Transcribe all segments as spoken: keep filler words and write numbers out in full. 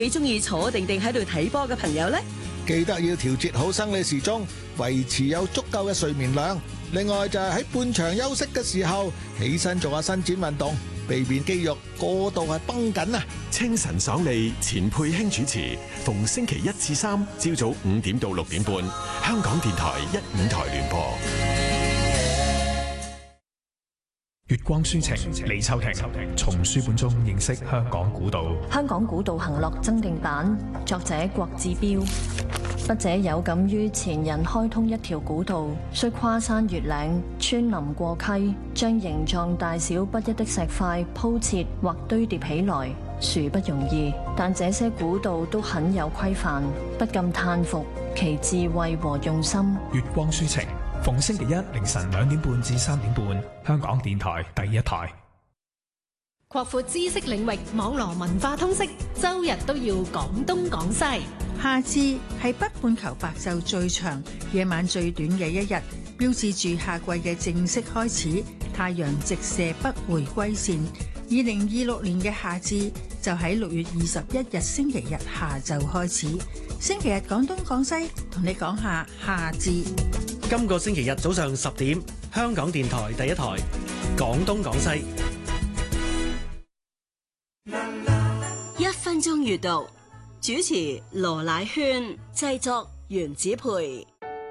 你中意坐定定喺度睇波嘅朋友呢？ 記得要調節好生理時鐘，維持有足夠嘅睡眠量。另外就係喺半場休息嘅時候，起身做下伸展運動，避免肌肉過度係繃緊啊！ 清晨爽利，錢佩興主持，逢星期一至三朝早五點到六點半，香港電台一五台聯播。 月光書情，李秋婷從書本中認識香港古道。 香港古道行樂增訂版，作者郭志標。筆者有感於前人開通一條古道，需跨山越嶺、穿林過溪，將形狀大小不一的石塊鋪設或堆疊起來，殊不容易。但這些古道都很有規範，不禁嘆服其智慧和用心。 月光書情，逢星期一凌晨兩點半至三點半，香港電台第一台。 擴闊知識領域，網羅文化通識，周日都要講東講西。 夏至係北半球白晝最長、夜晚最短嘅一日，標誌住夏季嘅正式開始。太陽直射北回歸線。二零二六年嘅夏至就喺六月二十一日星期日下晝開始。星期日講東講西，同你講下夏至。 今個星期日早上十點，香港電台第一台講東講西。 一分鐘閱讀，主持羅乃萱，製作袁子培。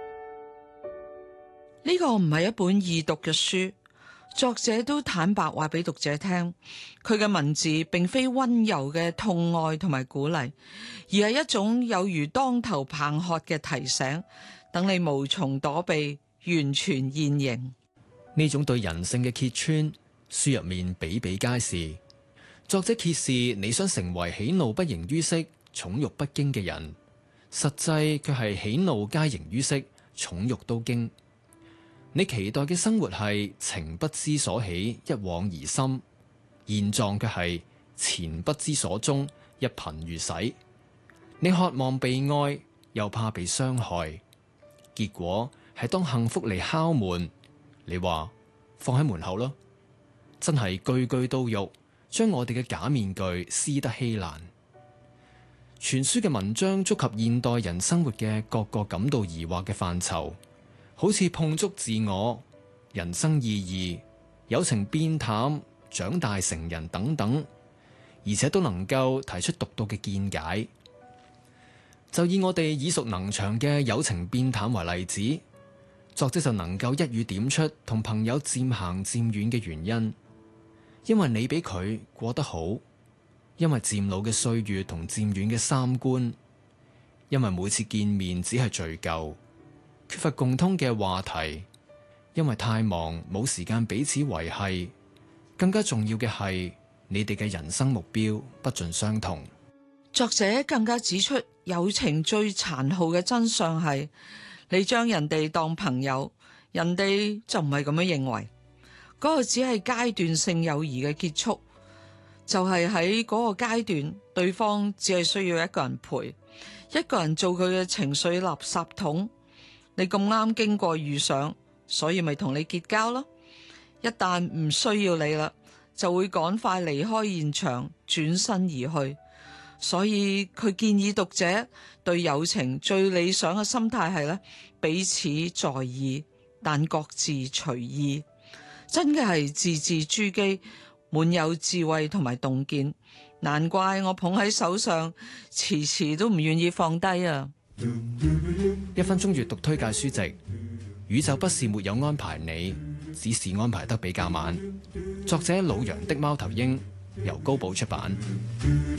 呢個唔係一本易讀嘅書，作者都坦白話俾讀者聽，佢嘅文字並非溫柔嘅痛愛同埋鼓勵，而係一種有如當頭棒喝嘅提醒，等你無從躲避，完全現形。 呢種對人性嘅揭穿，書入面比比皆是。作者揭示你想成為喜怒不形於色、寵辱不驚嘅人，實際卻係喜怒皆形於色、寵辱都驚。你期待嘅生活係情不知所起，一往而深，現狀卻係錢不知所終，一貧如洗。你渴望被愛，又怕被傷害，結果係當幸福嚟敲門，你話放喺門口咯，真係句句都肉。將我哋嘅假面具撕得稀爛。全書嘅文章觸及現代人生活嘅各個感到疑惑嘅範疇，好似碰觸自我、人生意義、友情變淡、長大成人等等，而且都能夠提出獨到嘅見解。就以我哋耳熟能詳嘅友情變淡為例子，作者就能夠一語點出同朋友漸行漸遠嘅原因。因為你比佢過得好，因為漸老嘅歲月同漸遠嘅三觀，因為每次見面只係敘舊，缺乏共通嘅話題，因為太忙冇時間彼此維繫，更加重要嘅係你哋嘅人生目標不盡相同。 作者更加指出，友情最殘酷嘅真相係你將人哋當朋友，人哋就唔係咁樣認為。嗰個只係階段性友誼嘅結束，就係喺嗰個階段，對方只係需要一個人陪，一個人做佢嘅情緒垃圾桶。你咁啱經過遇上，所以咪同你結交咯。一旦唔需要你啦，就會趕快離開現場，轉身而去。所以佢建議讀者對友情最理想嘅心態係咧，彼此在意，但各自隨意。真嘅係字字珠璣，滿有智慧同埋洞見，難怪我捧喺手上，遲遲都唔願意放低啊！ 一分鐘閱讀推介書籍《宇宙不是沒有安排你，只是安排得比較晚》，作者老楊的貓頭鷹，由高寶出版。